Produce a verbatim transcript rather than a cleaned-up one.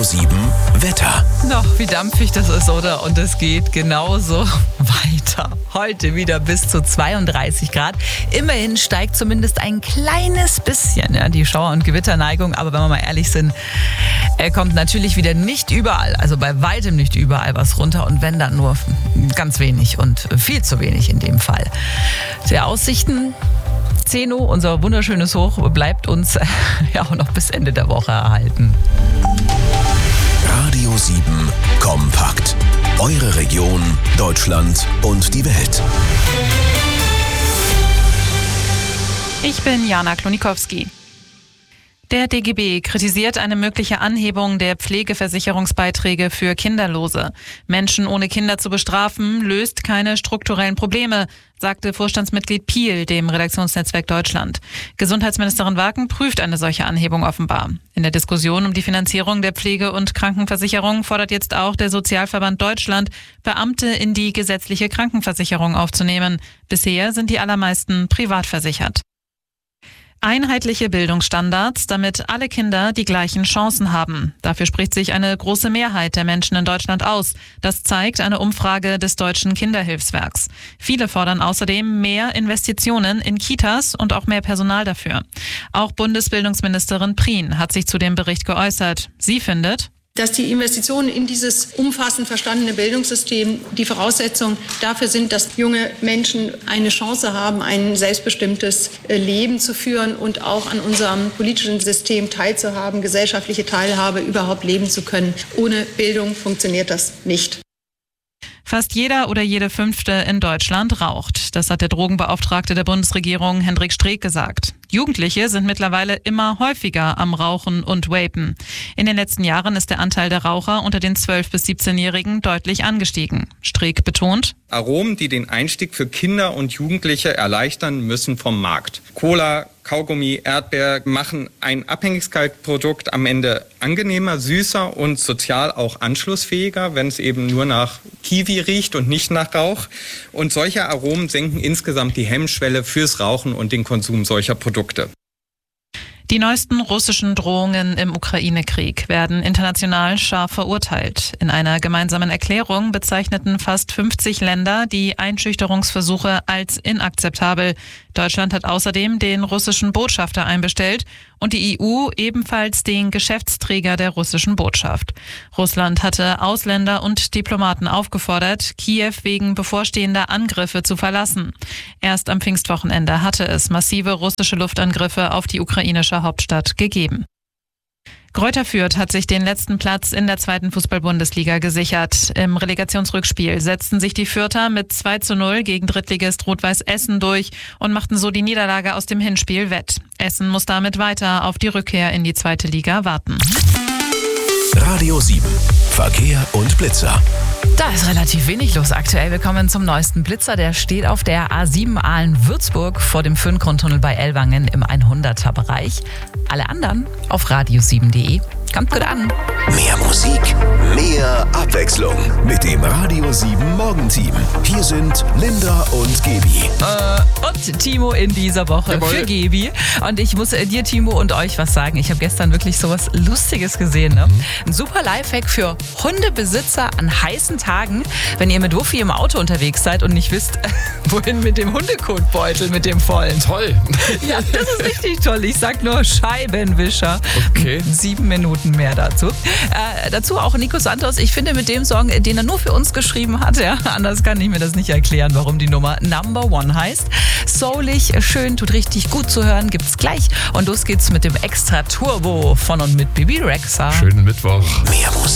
Radio sieben Wetter. Noch wie dampfig das ist, oder? Und es geht genauso weiter. Heute wieder bis zu zweiunddreißig Grad. Immerhin steigt zumindest ein kleines bisschen ja, die Schauer- und Gewitterneigung. Aber wenn wir mal ehrlich sind, er kommt natürlich wieder nicht überall, also bei weitem nicht überall was runter. Und wenn, dann nur ganz wenig und viel zu wenig in dem Fall. Der Aussichten... Zeno, unser wunderschönes Hoch, bleibt uns ja auch noch bis Ende der Woche erhalten. Radio sieben kompakt. Eure Region, Deutschland und die Welt. Ich bin Jana Klonikowski. Der D G B kritisiert eine mögliche Anhebung der Pflegeversicherungsbeiträge für Kinderlose. Menschen ohne Kinder zu bestrafen, löst keine strukturellen Probleme, sagte Vorstandsmitglied Piel dem Redaktionsnetzwerk Deutschland. Gesundheitsministerin Waken prüft eine solche Anhebung offenbar. In der Diskussion um die Finanzierung der Pflege- und Krankenversicherung fordert jetzt auch der Sozialverband Deutschland, Beamte in die gesetzliche Krankenversicherung aufzunehmen. Bisher sind die allermeisten privat versichert. Einheitliche Bildungsstandards, damit alle Kinder die gleichen Chancen haben. Dafür spricht sich eine große Mehrheit der Menschen in Deutschland aus. Das zeigt eine Umfrage des Deutschen Kinderhilfswerks. Viele fordern außerdem mehr Investitionen in Kitas und auch mehr Personal dafür. Auch Bundesbildungsministerin Prien hat sich zu dem Bericht geäußert. Sie findet, dass die Investitionen in dieses umfassend verstandene Bildungssystem die Voraussetzung dafür sind, dass junge Menschen eine Chance haben, ein selbstbestimmtes Leben zu führen und auch an unserem politischen System teilzuhaben, gesellschaftliche Teilhabe überhaupt leben zu können. Ohne Bildung funktioniert das nicht. Fast jeder oder jede Fünfte in Deutschland raucht. Das hat der Drogenbeauftragte der Bundesregierung Hendrik Streeck gesagt. Jugendliche sind mittlerweile immer häufiger am Rauchen und Vapen. In den letzten Jahren ist der Anteil der Raucher unter den zwölf- bis siebzehnjährigen deutlich angestiegen. Streeck betont: Aromen, die den Einstieg für Kinder und Jugendliche erleichtern, müssen vom Markt. Cola, Kaugummi, Erdbeer machen ein Abhängigkeitsprodukt am Ende angenehmer, süßer und sozial auch anschlussfähiger, wenn es eben nur nach Kiwi riecht und nicht nach Rauch. Und solche Aromen senken insgesamt die Hemmschwelle fürs Rauchen und den Konsum solcher Produkte. Die neuesten russischen Drohungen im Ukraine-Krieg werden international scharf verurteilt. In einer gemeinsamen Erklärung bezeichneten fast fünfzig Länder die Einschüchterungsversuche als inakzeptabel. Deutschland hat außerdem den russischen Botschafter einbestellt und die E U ebenfalls den Geschäftsträger der russischen Botschaft. Russland hatte Ausländer und Diplomaten aufgefordert, Kiew wegen bevorstehender Angriffe zu verlassen. Erst am Pfingstwochenende hatte es massive russische Luftangriffe auf die ukrainische Hauptstadt gegeben. Greuther Fürth hat sich den letzten Platz in der zweiten Fußball-Bundesliga gesichert. Im Relegationsrückspiel setzten sich die Fürther mit zwei zu null gegen Drittligist Rot-Weiß Essen durch und machten so die Niederlage aus dem Hinspiel wett. Essen muss damit weiter auf die Rückkehr in die zweite Liga warten. Radio sieben Verkehr und Blitzer. Da ist relativ wenig los aktuell. Wir kommen zum neuesten Blitzer. Der steht auf der A sieben Aalen-Würzburg vor dem Föhn-Grundtunnel bei Ellwangen im hunderter-Bereich. Alle anderen auf radio sieben punkt de. Kommt gut an. Mehr Musik, mehr Abwechslung mit dem Radio sieben Morgenteam. Hier sind Linda und Gebi. Äh, und Timo in dieser Woche Jawohl. für Gebi. Und ich muss äh, dir, Timo, und euch was sagen. Ich habe gestern wirklich sowas Lustiges gesehen. Ne? Ein super Lifehack für Hundebesitzer an heißen Tagen, wenn ihr mit Wuffi im Auto unterwegs seid und nicht wisst, wohin mit dem Hundekotbeutel, mit dem vollen. Toll. Ja, das ist richtig toll. Ich sag nur Scheibenwischer. Okay. Sieben Minuten mehr dazu. Äh, dazu auch Nico Santos. Ich finde mit dem Song, den er nur für uns geschrieben hat, ja, anders kann ich mir das nicht erklären, warum die Nummer Number One heißt. Soulig, schön, tut richtig gut zu hören, gibt's gleich. Und los geht's mit dem Extra Turbo von und mit Bibi Rexha. Schönen Mittwoch. Mehr Musik.